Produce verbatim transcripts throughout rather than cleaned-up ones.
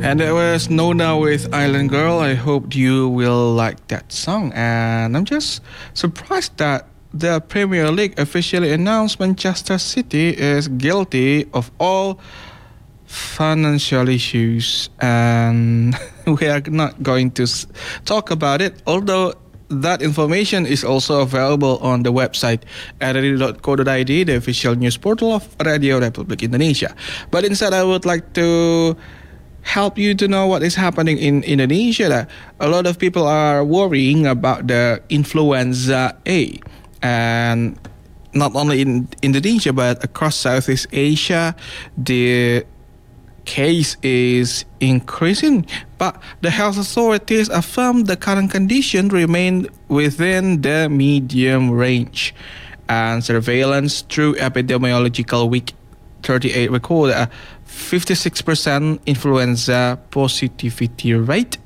And that was Nona with Island Girl. I hope you will like that song. And I'm just surprised that the Premier League officially announced Manchester City is guilty of all financial issues. And we are not going to talk about it, although that information is also available on the website r r i dot co dot i d, the official news portal of Radio Republik Indonesia. But instead, I would like to help you to know what is happening in Indonesia. A lot of people are worrying about the influenza A, and not only in Indonesia but across Southeast Asia, the case is increasing, but the health authorities affirm the current condition remain within the medium range, and surveillance through epidemiological week thirty-eight recorded a fifty-six percent influenza positivity rate,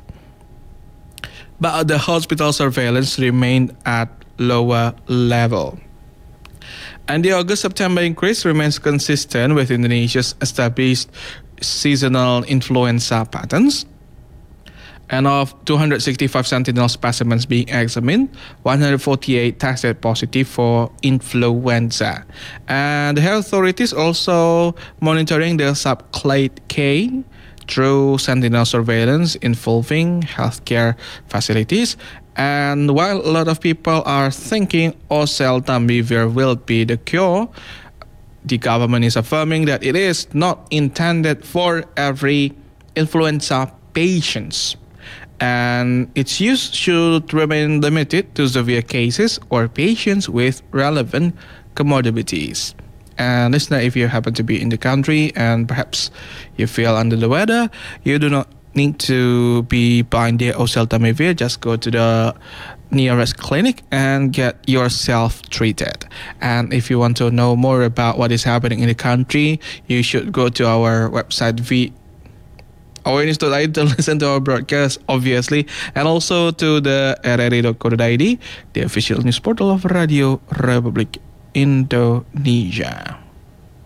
but the hospital surveillance remained at lower level. And the August-September increase remains consistent with Indonesia's established seasonal influenza patterns. And of two hundred sixty-five sentinel specimens being examined, one hundred forty-eight tested positive for influenza. And the health authorities also monitoring the subclade K through sentinel surveillance involving healthcare facilities. And while a lot of people are thinking oseltamivir will be the cure, the government is affirming that it is not intended for every influenza patients, and its use should remain limited to severe cases or patients with relevant comorbidities. And listener, if you happen to be in the country and perhaps you feel under the weather, you do not need to be buying the oseltamivir. Just go to the nearest clinic and get yourself treated. And if you want to know more about what is happening in the country, you should go to our website v awareness dot i d to listen to our broadcast, obviously, and also to the r r i dot co dot i d, the official news portal of Radio Republik Indonesia.